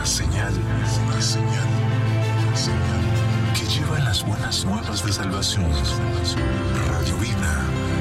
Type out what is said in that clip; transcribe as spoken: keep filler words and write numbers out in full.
una señal, una señal, una señal que lleva las buenas nuevas de salvación. Radio Vida.